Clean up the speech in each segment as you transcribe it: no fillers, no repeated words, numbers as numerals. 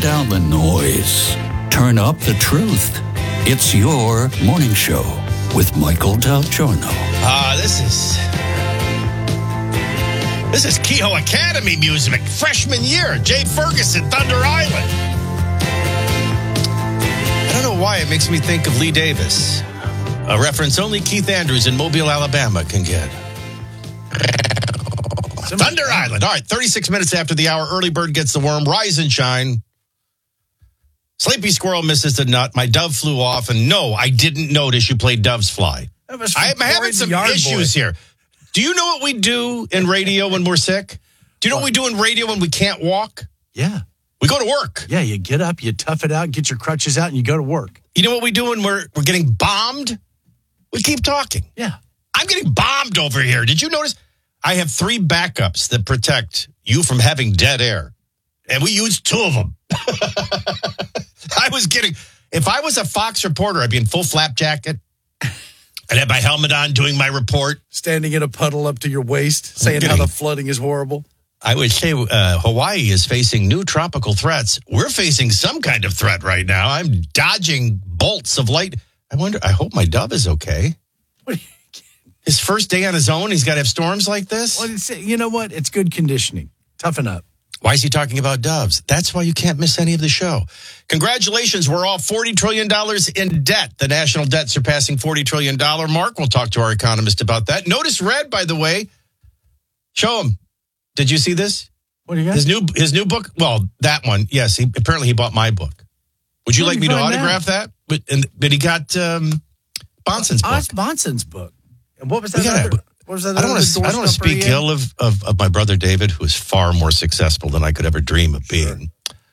down the noise. Turn up the truth. It's your morning show with Michael Del Giorno. This is Kehoe Academy music, freshman year, Jay Ferguson, Thunder Island. I don't know why it makes me think of Lee Davis, a reference only Keith Andrews in Mobile, Alabama can get. Thunder Island. All right, 36 minutes after the hour, early bird gets the worm, rise and shine. Sleepy squirrel misses the nut. My dove flew off, and no, I didn't notice you played doves fly. I'm having some issues here. Do you know what we do in radio when we're sick? Do you know what we do in radio when we can't walk? Yeah. We go to work. Yeah, you get up, you tough it out, get your crutches out, and you go to work. You know what we do when we're getting bombed? We keep talking. Yeah. I'm getting bombed over here. Did you notice? I have 3 backups that protect you from having dead air. And we used 2 of them. If I was a Fox reporter, I'd be in full flap jacket. I'd have my helmet on doing my report. Standing in a puddle up to your waist, saying how the flooding is horrible. I would say Hawaii is facing new tropical threats. We're facing some kind of threat right now. I'm dodging bolts of light. I hope my dove is okay. His first day on his own, he's got to have storms like this? Well, you know what? It's good conditioning. Toughen up. Why is he talking about doves? That's why you can't miss any of the show. Congratulations, we're all $40 trillion in debt. The national debt surpassing $40 trillion mark. We'll talk to our economist about that. Notice Red, by the way. Show him. Did you see this? What do you got? His new book? Well, that one. Yes, apparently he bought my book. Would you like me to autograph that? But he got Bonson's book. Bonson's book. And what was that? I don't want to speak ill of my brother David, who is far more successful than I could ever dream of being.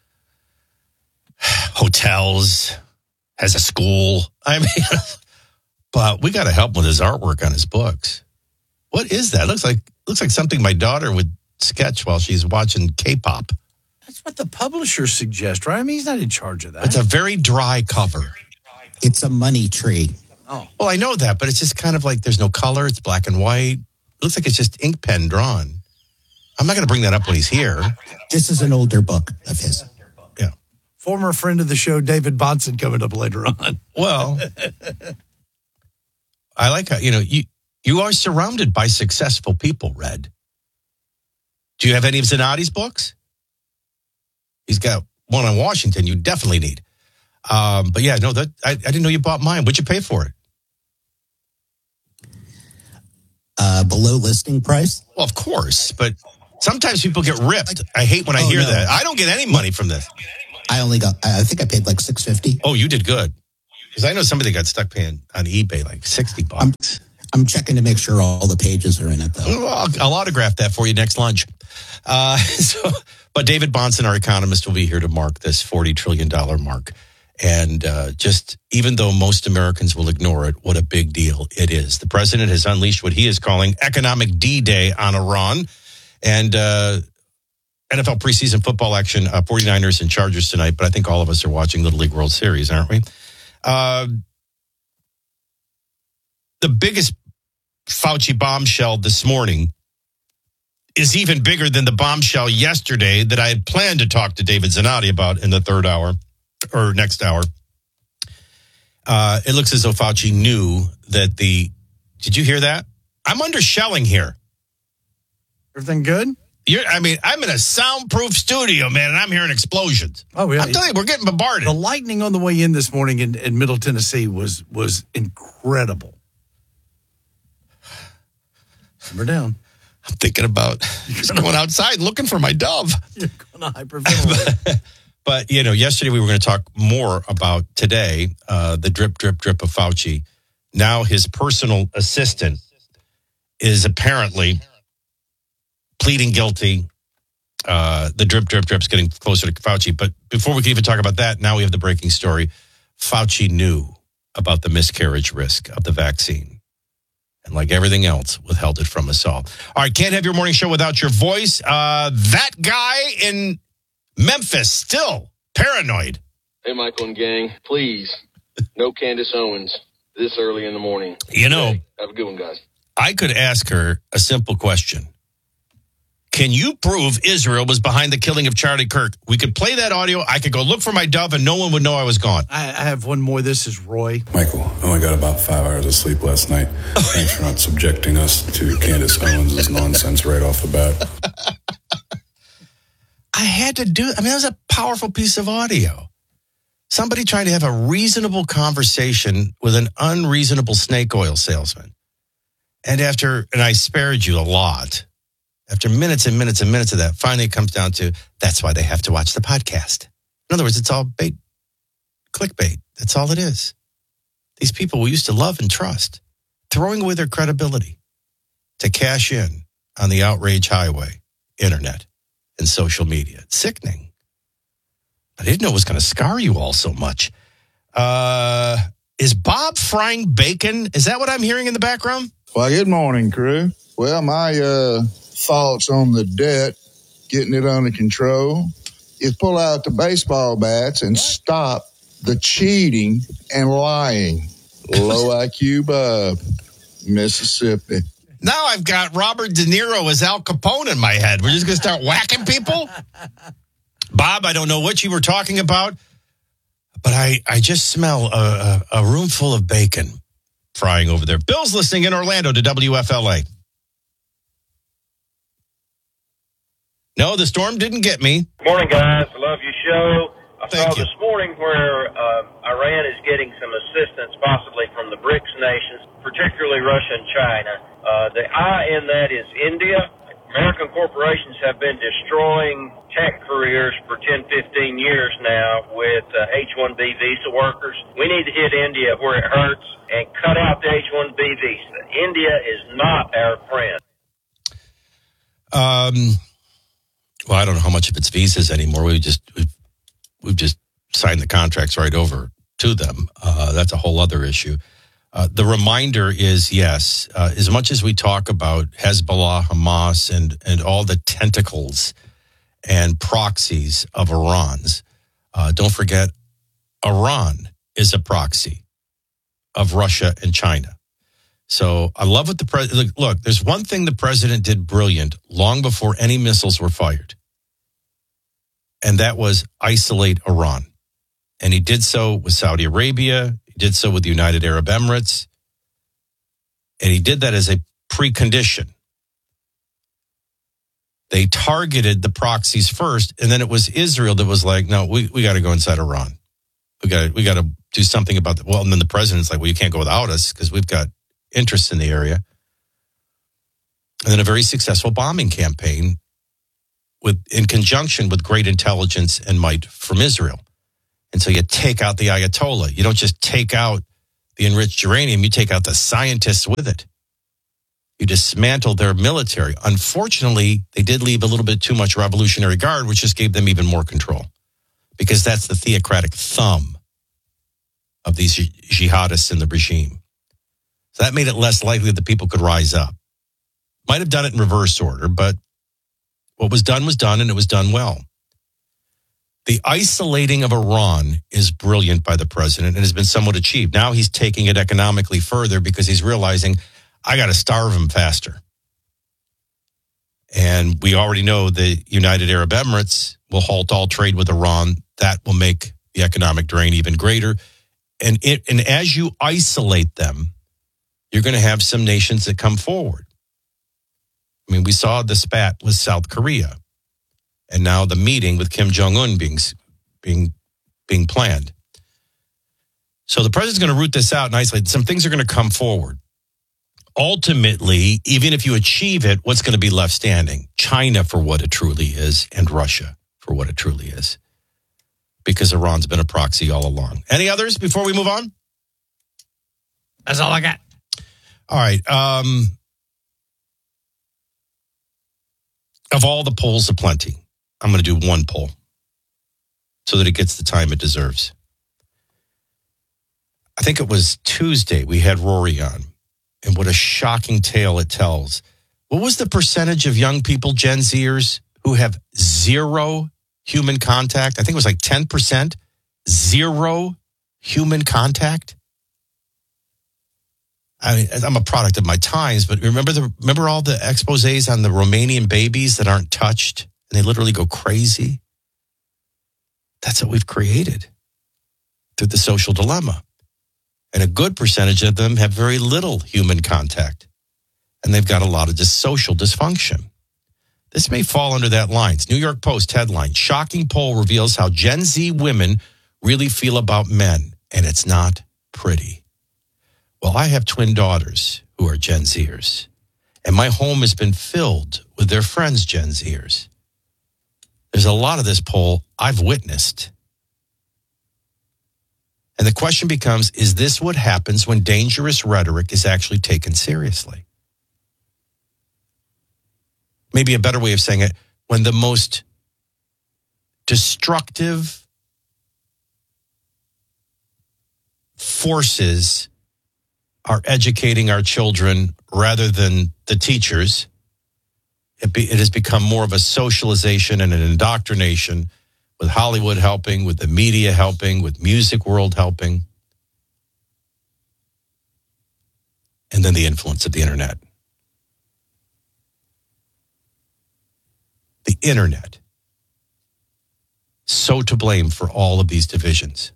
Hotels, has a school. I mean, but we got to help him with his artwork on his books. What is that? Looks like something my daughter would sketch while she's watching K-pop. That's what the publishers suggest, right? I mean, he's not in charge of that. It's a very dry cover. It's a money tree. Oh. Well, I know that, but it's just kind of like there's no color. It's black and white. It looks like it's just ink pen drawn. I'm not going to bring that up when he's here. This is an older book of his. Yeah. Former friend of the show, David Bonson, coming up later on. Well, I like how, you are surrounded by successful people, Red. Do you have any of Zanotti's books? He's got one on Washington you definitely need. But yeah, no, I didn't know you bought mine. What'd you pay for it? Below listing price? Well, of course, but sometimes people get ripped. I hate when I hear that. I don't get any money from this. I think I paid like $6.50. Oh, you did good. Because I know somebody got stuck paying on eBay like $60. I'm checking to make sure all the pages are in it, though. Well, I'll autograph that for you next lunch. But David Bonson, our economist, will be here to mark this $40 trillion mark. And even though most Americans will ignore it, what a big deal it is. The president has unleashed what he is calling economic D-Day on Iran. And NFL preseason football action, 49ers and Chargers tonight. But I think all of us are watching Little League World Series, aren't we? The biggest Fauci bombshell this morning is even bigger than the bombshell yesterday that I had planned to talk to David Zanotti about in the third hour. Or next hour. It looks as though Fauci knew that did you hear that? I'm under shelling here. Everything good? I'm in a soundproof studio, man, and I'm hearing explosions. Oh, yeah. I'm telling you, we're getting bombarded. The lightning on the way in this morning in Middle Tennessee was incredible. Simmer down. I'm thinking about just going outside looking for my dove. You're going to hyperventilate. But, yesterday we were going to talk more about today, the drip, drip, drip of Fauci. Now his personal assistant is apparently pleading guilty. The drip, drip, drip's getting closer to Fauci. But before we can even talk about that, now we have the breaking story. Fauci knew about the miscarriage risk of the vaccine. And like everything else, withheld it from us all. All right, can't have your morning show without your voice. That guy in Memphis, still paranoid. Hey, Michael and gang, please, no Candace Owens this early in the morning. Hey, have a good one, guys. I could ask her a simple question. Can you prove Israel was behind the killing of Charlie Kirk? We could play that audio. I could go look for my dove and no one would know I was gone. I have one more. This is Roy. Michael, I only got about 5 hours of sleep last night. Thanks for not subjecting us to Candace Owens' nonsense right off the bat. I had to do it. I mean, that was a powerful piece of audio. Somebody trying to have a reasonable conversation with an unreasonable snake oil salesman. And I spared you a lot. After minutes and minutes and minutes of that, finally it comes down to, that's why they have to watch the podcast. In other words, it's all bait, clickbait. That's all it is. These people we used to love and trust, throwing away their credibility to cash in on the outrage highway, internet, and social media. It's sickening. I didn't know it was going to scar you all so much. Is Bob frying bacon? Is that what I'm hearing in the background? Well, good morning, crew. Well, my thoughts on the debt, getting it under control, is pull out the baseball bats and stop the cheating and lying. Low IQ Bob, Mississippi. Now I've got Robert De Niro as Al Capone in my head. We're just going to start whacking people? Bob, I don't know what you were talking about, but I just smell a room full of bacon frying over there. Bill's listening in Orlando to WFLA. No, the storm didn't get me. Morning, guys. I love your show. I Thank saw you. this morning where Iran is getting some assistance, possibly from the BRICS nations, particularly Russia and China. The I in that is India. American corporations have been destroying tech careers for 10, 15 years now with H-1B visa workers. We need to hit India where it hurts and cut out the H-1B visa. India is not our friend. Well, I don't know how much of it's visas anymore. We've just signed the contracts right over to them. That's a whole other issue. The reminder is, yes, as much as we talk about Hezbollah, Hamas, and all the tentacles and proxies of Iran's, don't forget, Iran is a proxy of Russia and China. So I love what the president, look, there's one thing the president did brilliant long before any missiles were fired. And that was isolate Iran. And he did so with Saudi Arabia. He did so with the United Arab Emirates. And he did that as a precondition. They targeted the proxies first, and then it was Israel that was like, no, we got to go inside Iran. We got to do something about that. Well, and then the president's like, well, you can't go without us because we've got interests in the area. And then a very successful bombing campaign in conjunction with great intelligence and might from Israel. And so you take out the Ayatollah. You don't just take out the enriched uranium, you take out the scientists with it. You dismantle their military. Unfortunately, they did leave a little bit too much Revolutionary Guard, which just gave them even more control. Because that's the theocratic thumb of these jihadists in the regime. So that made it less likely that people could rise up. Might have done it in reverse order, but what was done, and it was done well. The isolating of Iran is brilliant by the president and has been somewhat achieved. Now he's taking it economically further because he's realizing, I got to starve them faster. And we already know the United Arab Emirates will halt all trade with Iran. That will make the economic drain even greater. And as you isolate them, you're going to have some nations that come forward. I mean, we saw the spat with South Korea, and now the meeting with Kim Jong-un being planned. So the president's going to root this out and isolate. Some things are going to come forward. Ultimately, even if you achieve it, what's going to be left standing? China for what it truly is, and Russia for what it truly is. Because Iran's been a proxy all along. Any others before we move on? That's all I got. All right. Of all the polls aplenty, I'm going to do one poll so that it gets the time it deserves. I think it was Tuesday we had Rory on, and what a shocking tale it tells. What was the percentage of young people, Gen Zers, who have zero human contact? I think it was like 10%. Zero human contact. I mean, I'm a product of my times, but remember all the exposés on the Romanian babies that aren't touched and they literally go crazy? That's what we've created through the social dilemma. And a good percentage of them have very little human contact. And they've got a lot of social dysfunction. This may fall under that line. It's New York Post headline, shocking poll reveals how Gen Z women really feel about men. And it's not pretty. Well, I have twin daughters who are Gen Zers. And my home has been filled with their friends, Gen Zers. There's a lot of this poll I've witnessed. And the question becomes, is this what happens when dangerous rhetoric is actually taken seriously? Maybe a better way of saying it, when the most destructive forces are educating our children rather than the teachers, it has become more of a socialization and an indoctrination, with Hollywood helping, with the media helping, with music world helping, and then the influence of the internet. The internet, so to blame for all of these divisions.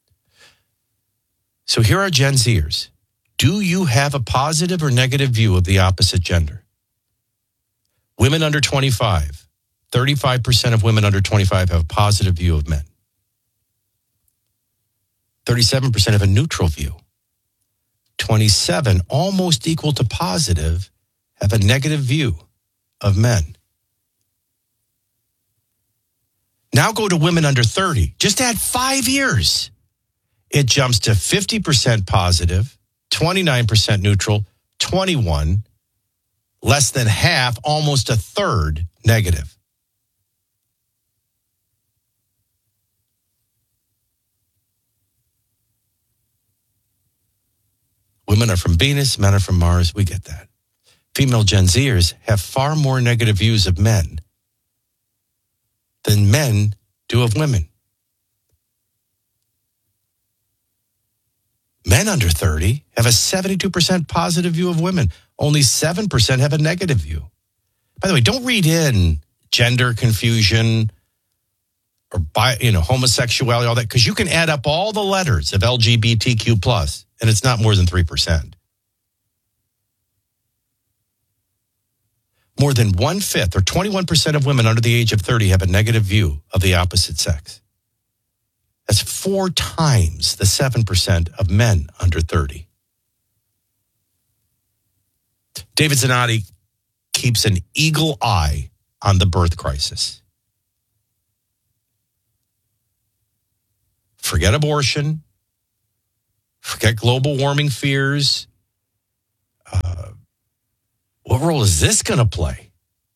So here are Gen Zers. Do you have a positive or negative view of the opposite gender? Women under 25, 35% of women under 25 have a positive view of men. 37% have a neutral view. 27, almost equal to positive, have a negative view of men. Now go to women under 30. Just add 5 years. It jumps to 50% positive, 29% neutral, 21, less than half, almost a third negative. Women are from Venus, men are from Mars. We get that. Female Gen Zers have far more negative views of men than men do of women. Men under 30 have a 72% positive view of women. Only 7% have a negative view. By the way, don't read in gender confusion or homosexuality, all that, because you can add up all the letters of LGBTQ plus, and it's not more than 3%. More than 1/5 or 21% of women under the age of 30 have a negative view of the opposite sex. That's 4 times the 7% of men under 30. David Zanotti keeps an eagle eye on the birth crisis. Forget abortion. Forget global warming fears. What role is this going to play?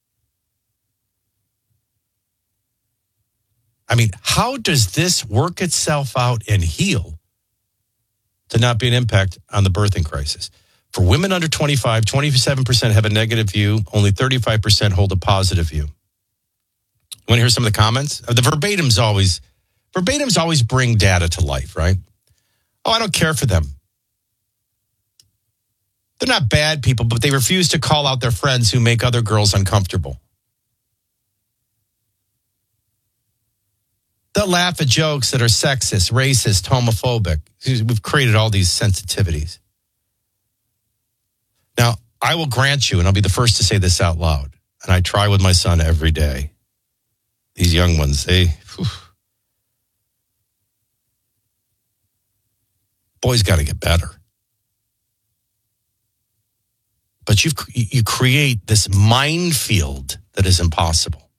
I mean, how does this work itself out and heal to not be an impact on the birthing crisis? For women under 25, 27% have a negative view. Only 35% hold a positive view. You want to hear some of the comments? The verbatims always bring data to life, right? Oh, I don't care for them. They're not bad people, but they refuse to call out their friends who make other girls uncomfortable. They'll laugh at jokes that are sexist, racist, homophobic. We've created all these sensitivities. Now, I will grant you, and I'll be the first to say this out loud, and I try with my son every day. These young ones, boys got to get better. But you create this minefield that is impossible.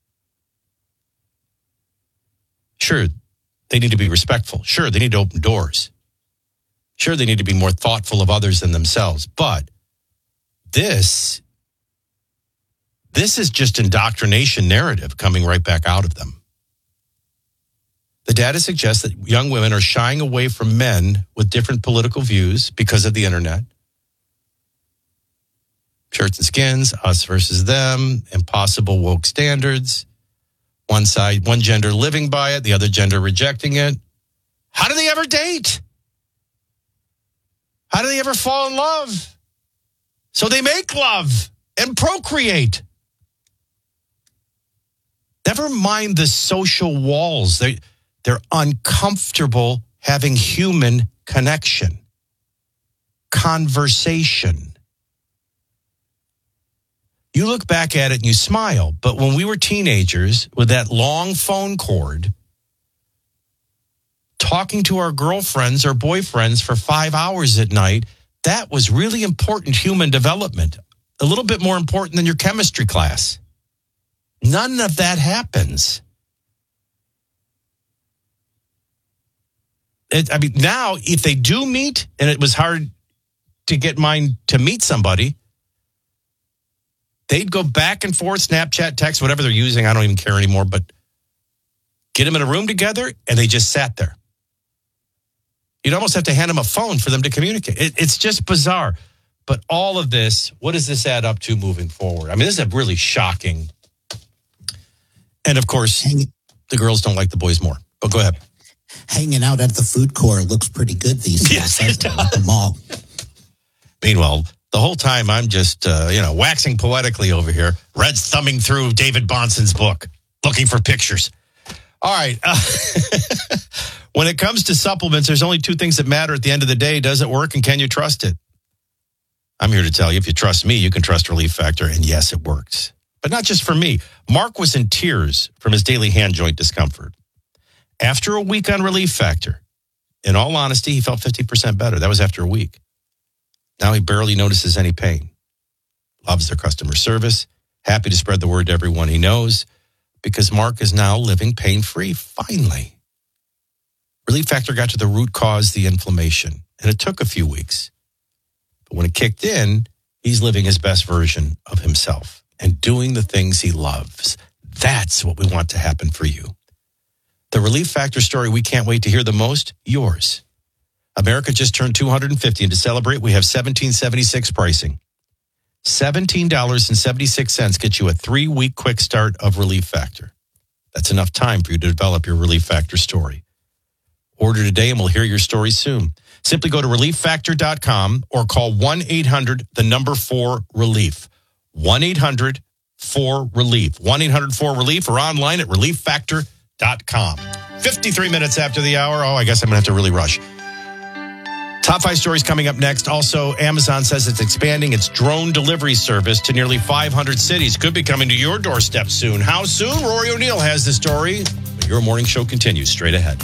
Sure, they need to be respectful. Sure, they need to open doors. Sure, they need to be more thoughtful of others than themselves. But this is just indoctrination narrative coming right back out of them. The data suggests that young women are shying away from men with different political views because of the internet. Shirts and skins, us versus them, impossible woke standards. One side, one gender living by it, the other gender rejecting it. How do they ever date? How do they ever fall in love? So they make love and procreate. Never mind the social walls. They're uncomfortable having human connection, conversation. You look back at it and you smile, but when we were teenagers with that long phone cord, talking to our girlfriends or boyfriends for 5 hours at night, that was really important human development. A little bit more important than your chemistry class. None of that happens. Now, if they do meet, and it was hard to get mine to meet somebody, they'd go back and forth, Snapchat, text, whatever they're using. I don't even care anymore, but get them in a room together, and they just sat there. You'd almost have to hand them a phone for them to communicate. It's just bizarre. But all of this, what does this add up to moving forward? I mean, this is a really shocking. And of course, the girls don't like the boys more. But go ahead. Hanging out at the food court looks pretty good these days. Yes, it does. At the mall. Meanwhile, the whole time I'm just, waxing poetically over here, thumbing through David Bonson's book, looking for pictures. All right. When it comes to supplements, there's only two things that matter at the end of the day. Does it work and can you trust it? I'm here to tell you, if you trust me, you can trust Relief Factor. And yes, it works. But not just for me. Mark was in tears from his daily hand joint discomfort. After a week on Relief Factor, in all honesty, he felt 50% better. That was after a week. Now he barely notices any pain. Loves their customer service. Happy to spread the word to everyone he knows. Because Mark is now living pain-free, finally. Relief Factor got to the root cause, the inflammation. And it took a few weeks. But when it kicked in, he's living his best version of himself and doing the things he loves. That's what we want to happen for you. The Relief Factor story we can't wait to hear the most, yours. America just turned 250, and to celebrate, we have $17.76 pricing. $17.76 gets you a 3-week quick start of Relief Factor. That's enough time for you to develop your Relief Factor story. Order today and we'll hear your story soon. Simply go to relieffactor.com or call 1-800-4-RELIEF. 1-800-4-RELIEF. 1-800-4-RELIEF or online at relieffactor.com. 53 minutes after the hour. Oh, I guess I'm going to have to really rush. Top 5 stories coming up next. Also, Amazon says it's expanding its drone delivery service to nearly 500 cities. Could be coming to your doorstep soon. How soon? Rory O'Neill has the story. But your morning show continues straight ahead.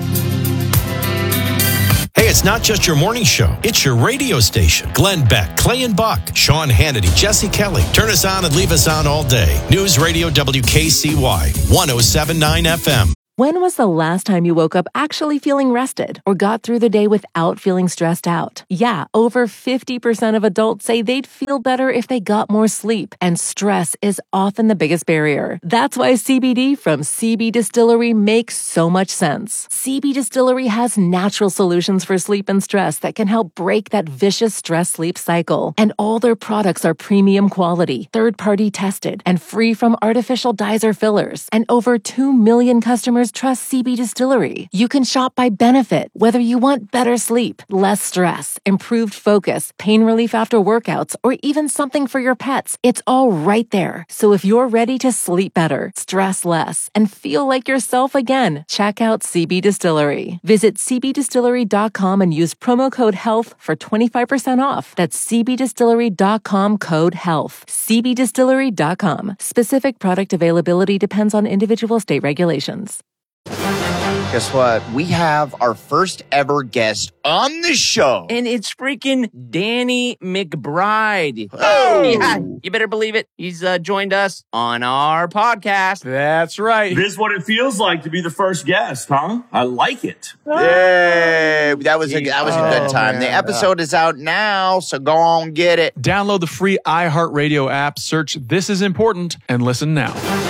Hey, it's not just your morning show. It's your radio station. Glenn Beck, Clay and Buck, Sean Hannity, Jesse Kelly. Turn us on and leave us on all day. News Radio WKCY, 107.9 FM. When was the last time you woke up actually feeling rested or got through the day without feeling stressed out? Yeah, over 50% of adults say they'd feel better if they got more sleep, and stress is often the biggest barrier. That's why CBD from CB Distillery makes so much sense. CB Distillery has natural solutions for sleep and stress that can help break that vicious stress-sleep cycle. And all their products are premium quality, third-party tested, and free from artificial dyes or fillers. And over 2 million customers trust CB Distillery. You can shop by benefit, whether you want better sleep, less stress, improved focus, pain relief after workouts, or even something for your pets. It's all right there. So if you're ready to sleep better, stress less, and feel like yourself again, check out CB Distillery. Visit cbdistillery.com and use promo code HEALTH for 25% off. That's cbdistillery.com code HEALTH. cbdistillery.com. Specific product availability depends on individual state regulations. Guess what? We have our first ever guest on the show. And it's freaking Danny McBride. Oh! Yeah, you better believe it. He's joined us on our podcast. That's right. This is what it feels like to be the first guest, huh? I like it. Yay! That was a good time. Man. The episode is out now, so go on get it. Download the free iHeartRadio app, search This Is Important, and listen now.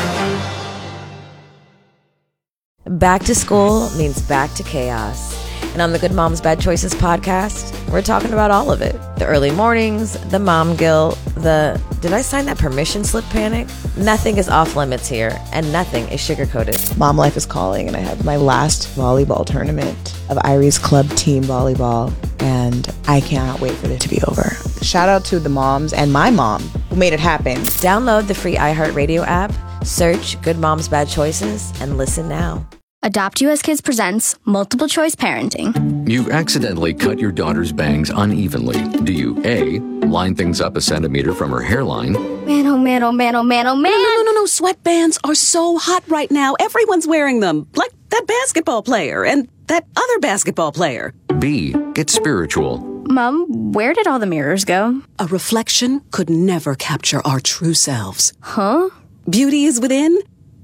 Back to school means back to chaos. And on the Good Moms Bad Choices podcast, we're talking about all of it. The early mornings, the mom guilt, the did I sign that permission slip panic? Nothing is off limits here, and nothing is sugar-coated. Mom life is calling, and I have my last volleyball tournament of Irie's club team volleyball and I cannot wait for this to be over. Shout out to the moms and my mom who made it happen. Download the free iHeartRadio app, search Good Moms, Bad Choices, and listen now. Adopt US Kids presents Multiple Choice Parenting. You accidentally cut your daughter's bangs unevenly. Do you A, line things up a centimeter from her hairline? Man, oh man, oh man, oh man, oh man. No. Sweatbands are so hot right now. Everyone's wearing them. Like that basketball player and that other basketball player. B, get spiritual. Mom, where did all the mirrors go? A reflection could never capture our true selves. Huh? Beauty is within.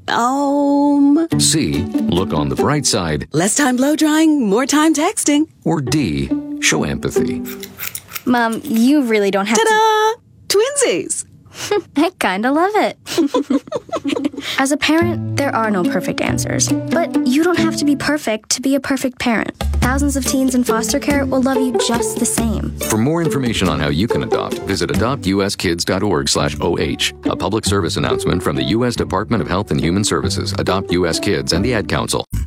C, look on the bright side. Less time blow drying, more time texting. Or D, show empathy. Mom, you really don't have Ta-da! Twinsies! I kinda love it. As a parent, there are no perfect answers. But you don't have to be perfect to be a perfect parent. Thousands of teens in foster care will love you just the same. For more information on how you can adopt, visit adoptuskids.org/OH. A public service announcement from the U.S. Department of Health and Human Services, Adopt U.S. Kids, and the Ad Council.